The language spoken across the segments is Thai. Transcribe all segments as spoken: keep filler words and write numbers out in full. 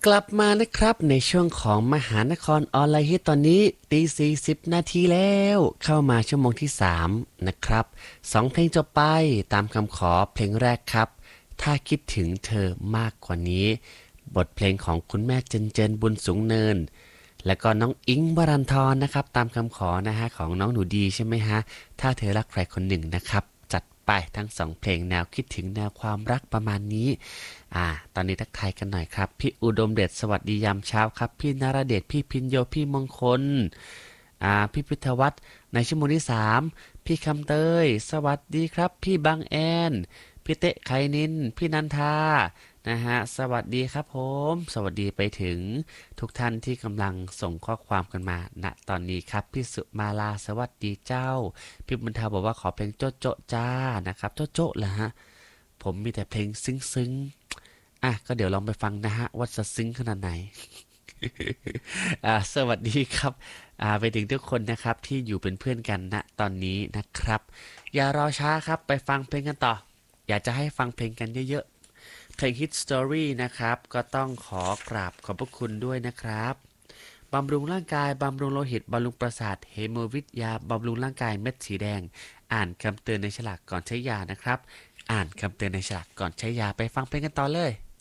กลับมานะครับในช่วงของมหานครออนไลน์ฮิตตอนนี้ตีสี่สิบนาทีแล้วเข้ามาชั่วโมงที่สามนะครับสองเพลงจบไปตามคำขอเพลงแรกครับถ้าคิดถึงเธอมากกว่านี้บทเพลงของคุณแม่เจนเจนบุญสูงเนินแล้วก็น้องอิงค์วรันธรนะครับตามคำขอนะฮะของน้องหนูดีใช่ไหมฮะถ้าเธอรักใครคนหนึ่งนะครับจัดไปทั้งสองเพลงแนวคิดถึงแนวความรักประมาณนี้ อ่าตอนนี้ทักทายกันหน่อยครับพี่อุดมเดชสวัสดียามเช้าครับพี่นรเดชพี่พินโยพี่มงคลอ่าพี่พิทวัฒน์ในชั่วโมงที่สามพี่คำเตยสวัสดีครับพี่บางแอนพี่เตะไคนินพี่นันทานะฮะสวัสดีครับผมสวัสดีไปถึงทุกท่านที่กำลังส่งข้อความกันมาณตอนนี้ครับพี่สุมาลาสวัสดีเจ้าพี่บุญธาบอกว่าขอเพลงโจ๊ะโจ๊ะจ้านะครับโจ๊ะโจ๊ะเหรอฮะผมมีแต่เพลงซึ้งๆ อ่ะก็เดี๋ยวลองไปฟังนะฮะว่าจะซึ้งขนาดไหน อ่าสวัสดีครับอ่าไปถึงทุกคนนะครับที่อยู่เป็นเพื่อนกันณตอนนี้นะครับอย่ารอช้าครับไปฟังเพลงกันต่ออยากจะให้ฟังเพลงกันเยอะๆเพลง Hit Story นะครับก็ต้องขอกราบขอบพระคุณด้วยนะครับบำรุงร่างกายบำรุงโลหิตบำรุงประสาทเฮโมวิทยาบำรุงร่างกายเม็ดสีแดงอ่านคำเตือนในฉลากก่อนใช้ยานะครับอ่านคำเตือนในฉลากก่อนใช้ยาไปฟังเพลงกันต่อเลย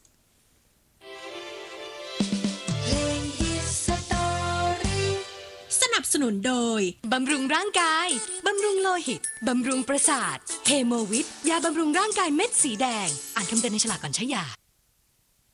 เพลงฮิตสตอรี่สนับสนุนโดยบำรุงร่างกายบำรุงโลหิตบำรุงประสาทเฮโมวิทยาบำรุงร่างกายเม็ดสีแดงอ่านคำเตือนในฉลากก่อนใช้ยา